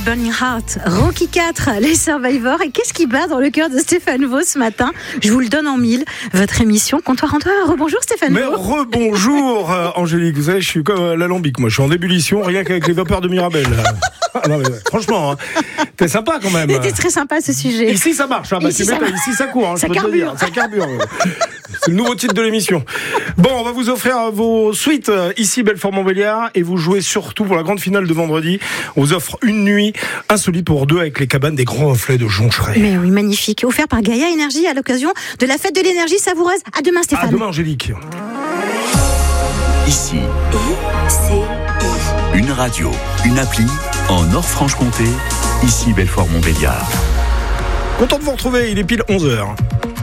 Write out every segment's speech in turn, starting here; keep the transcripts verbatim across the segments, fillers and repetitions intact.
Burning Heart, Rocky quatre, les Survivors. Et qu'est-ce qui bat dans le cœur de Stéphane Vaux ce matin? Je vous le donne en mille. Votre émission Comptoir Rentoir. Rebonjour Stéphane Mais Vaux. rebonjour euh, Angélique. Vous savez, je suis comme l'alambic. Moi, je suis en ébullition, rien qu'avec les vapeurs de Mirabel. Ah, non, mais, ouais, franchement, hein, t'es sympa quand même. C'était très sympa ce sujet. Ici, ça marche. Hein, bah, ici, ça ça ici, ça court. Hein, ça je peux te le dire. Ça carbure. C'est le nouveau titre de l'émission. Bon, on va vous offrir vos suites euh, ici, Belfort-Montbéliard, et vous jouez surtout pour la grande finale de vendredi. On vous offre une nuit insolite pour deux avec les cabanes des grands reflets de Joncheray. Mais oui, magnifique. Offert par Gaïa Énergie à l'occasion de la fête de l'énergie savoureuse. À demain, Stéphane. À demain, Angélique. Ici, I C I. une radio, une appli en Nord-Franche-Comté. Ici, Belfort-Montbéliard. Content de vous retrouver, il est pile onze heures.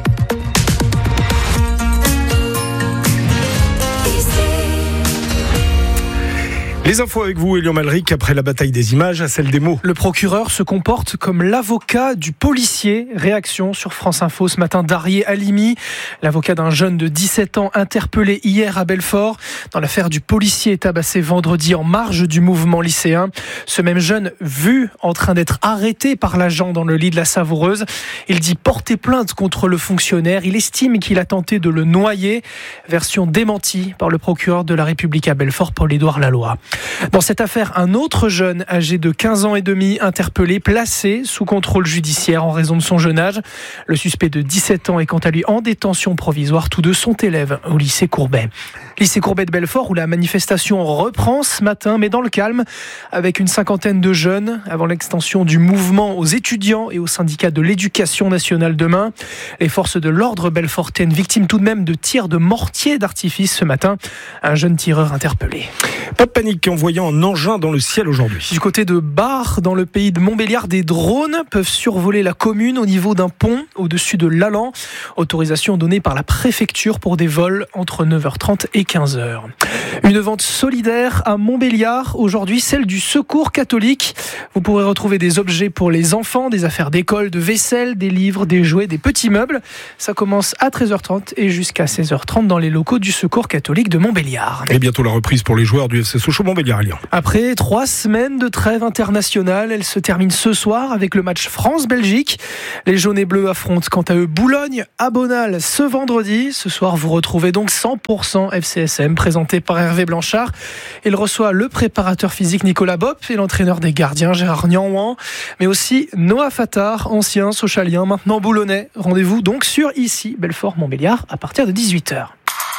Les infos avec vous, Elian Malric, après la bataille des images à celle des mots. Le procureur se comporte comme l'avocat du policier. Réaction sur France Info ce matin d'Arié Halimi, l'avocat d'un jeune de dix-sept ans interpellé hier à Belfort dans l'affaire du policier tabassé vendredi en marge du mouvement lycéen. Ce même jeune vu en train d'être arrêté par l'agent dans le lit de la Savoureuse. Il dit porter plainte contre le fonctionnaire. Il estime qu'il a tenté de le noyer. Version démentie par le procureur de la République à Belfort, Paul-Édouard Laloy. Dans cette affaire, un autre jeune âgé de quinze ans et demi interpellé, placé sous contrôle judiciaire en raison de son jeune âge. Le suspect de dix-sept ans est quant à lui en détention provisoire. Tous deux sont élèves au lycée Courbet. Lycée Courbet de Belfort où la manifestation reprend ce matin, mais dans le calme, avec une cinquantaine de jeunes avant l'extension du mouvement aux étudiants et aux syndicats de l'éducation nationale demain. Les forces de l'ordre belfortaines victimes tout de même de tirs de mortier d'artifice ce matin. Un jeune tireur interpellé. Pas de panique en voyant un engin dans le ciel aujourd'hui. Du côté de Bar, dans le pays de Montbéliard, des drones peuvent survoler la commune au niveau d'un pont au-dessus de l'Allan. Autorisation donnée par la préfecture pour des vols entre neuf heures trente et quinze heures. Une vente solidaire à Montbéliard, aujourd'hui celle du Secours catholique. Vous pourrez retrouver des objets pour les enfants, des affaires d'école, de vaisselle, des livres, des jouets, des petits meubles. Ça commence à treize heures trente et jusqu'à seize heures trente dans les locaux du Secours catholique de Montbéliard. Et bientôt la reprise pour les joueurs du F C Sochaux Montbéliard. Après trois semaines de trêve internationale, elle se termine ce soir avec le match France-Belgique. Les jaunes et bleus affrontent quant à eux Boulogne à Bonal ce vendredi. Ce soir, vous retrouvez donc cent pour cent F C S M présenté par Hervé Blanchard. Il reçoit le préparateur physique Nicolas Bopp et l'entraîneur des gardiens Gérard Nianouan, mais aussi Noah Fattar, ancien Sochalien, maintenant boulonnais. Rendez-vous donc sur ici Belfort-Montbéliard à partir de dix-huit heures.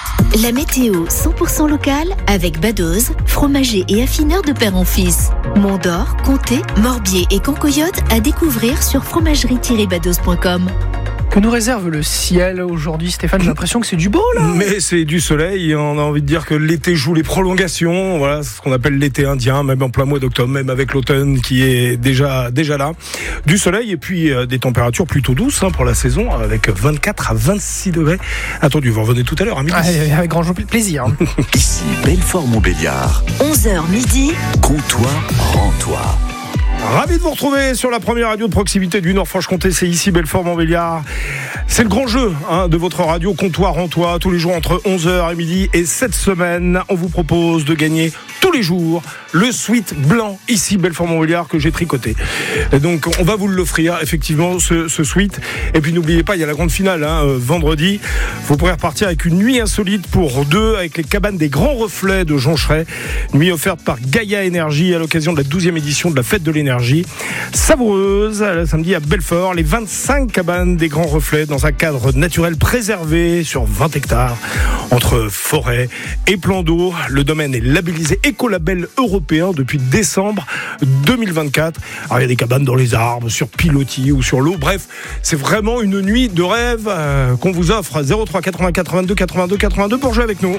La météo cent pour cent locale avec Badoz, fromager et affineur de père en fils. Mont-d'Or, Comté, Morbier et Concoyote à découvrir sur fromagerie tiret badoz point com. Que nous réserve le ciel aujourd'hui, Stéphane? J'ai l'impression que c'est du beau là. Mais c'est du soleil, on a envie de dire que l'été joue les prolongations, voilà, c'est ce qu'on appelle l'été indien, même en plein mois d'octobre, même avec l'automne qui est déjà, déjà là. Du soleil et puis euh, des températures plutôt douces hein, pour la saison, avec vingt-quatre à vingt-six degrés. Attendu, vous revenez tout à l'heure à midi. Ah, avec grand plaisir. Ici, Belfort-Montbéliard. onze heures midi. Comptoir Rentoir. Ravi de vous retrouver sur la première radio de proximité du Nord-Franche-Comté, c'est ici Belfort-Montbéliard. C'est le grand jeu hein, de votre radio Comptoir Rentois, tous les jours entre onze heures et midi. Et cette semaine, on vous propose de gagner tous les jours le sweat blanc ici Belfort-Montbéliard que j'ai tricoté. Et donc on va vous l'offrir effectivement ce, ce sweat. Et puis n'oubliez pas, il y a la grande finale hein, euh, vendredi. Vous pourrez repartir avec une nuit insolite pour deux avec les cabanes des grands reflets de Joncheray. Nuit offerte par Gaïa Énergie à l'occasion de la douzième édition de la fête de l'énergie. Savoureuse, le samedi à Belfort, les vingt-cinq cabanes des grands reflets dans un cadre naturel préservé sur vingt hectares entre forêt et plans d'eau. Le domaine est labellisé Écolabel européen depuis décembre deux mille vingt-quatre. Alors il y a des cabanes dans les arbres, sur pilotis ou sur l'eau. Bref, c'est vraiment une nuit de rêve euh, qu'on vous offre. Zéro trois quatre-vingt-quatre quatre-vingt-deux quatre-vingt-deux quatre-vingt-deux pour jouer avec nous.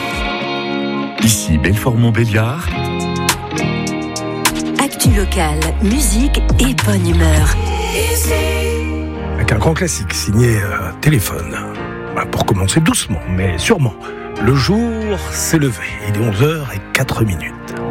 Ici Belfort-Montbéliard. Actu locale, musique et bonne humeur. Avec un grand classique signé euh, Téléphone. Pour commencer doucement, mais sûrement. Le jour s'est levé. Il est onze heures zéro quatre minutes.